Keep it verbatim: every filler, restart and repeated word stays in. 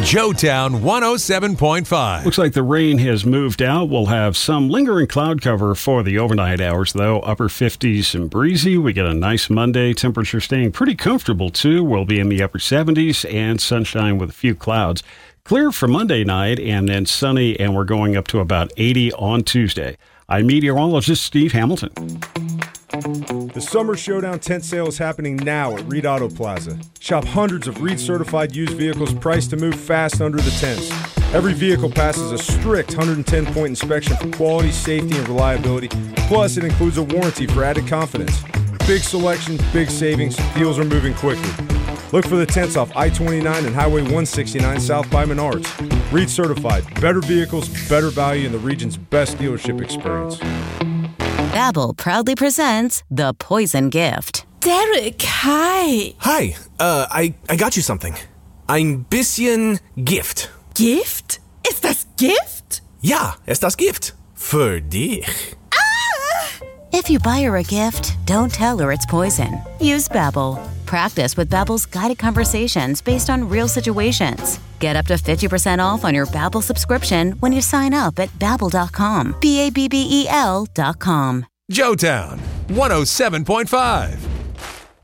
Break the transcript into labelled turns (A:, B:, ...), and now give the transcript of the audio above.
A: Joetown one oh seven point five.
B: Looks like the rain has moved out. We'll have some lingering cloud cover for the overnight hours, though. Upper fifties and breezy. We get a nice Monday. Temperature staying pretty comfortable, too. We'll be in the upper seventies and sunshine with a few clouds. Clear for Monday night and then sunny, and we're going up to about eighty on Tuesday. I'm meteorologist Steve Hamilton.
C: The Summer Showdown tent sale is happening now at Reed Auto Plaza. Shop hundreds of Reed-certified used vehicles priced to move fast under the tents. Every vehicle passes a strict one hundred ten point inspection for quality, safety, and reliability. Plus, it includes a warranty for added confidence. Big selection, big savings, deals are moving quickly. Look for the tents off I twenty-nine and Highway one sixty-nine south by Menards. Reed certified. Better vehicles, better value, and the region's best dealership experience.
D: Babbel proudly presents The Poison Gift.
E: Derek, hi.
F: Hi. Uh, I, I got you something. Ein bisschen Gift.
E: Gift? Ist das Gift?
F: Ja, ist das Gift. Für dich.
D: If you buy her a gift, don't tell her it's poison. Use Babbel. Practice with Babbel's guided conversations based on real situations. Get up to fifty percent off on your Babbel subscription when you sign up at babbel dot com. B A B B E L dot com.
A: Joetown one oh seven point five.